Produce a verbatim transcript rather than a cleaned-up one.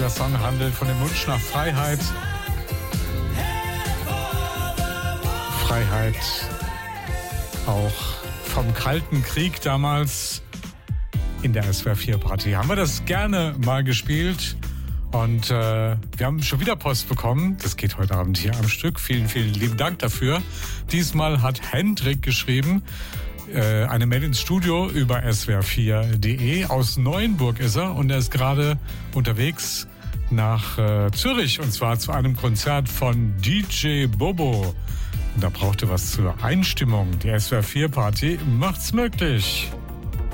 Dieser Song handelt von dem Wunsch nach Freiheit. Freiheit auch vom Kalten Krieg damals. In der S W R vier Party haben wir das gerne mal gespielt. Und äh, wir haben schon wieder Post bekommen. Das geht heute Abend hier am Stück. Vielen, vielen lieben Dank dafür. Diesmal hat Hendrik geschrieben, äh, eine Mail ins Studio über S W R vier punkt de. Aus Neuenburg ist er und er ist gerade unterwegs nach äh, Zürich. Und zwar zu einem Konzert von D J Bobo. Und da braucht er was zur Einstimmung. Die S W R vier Party macht's möglich.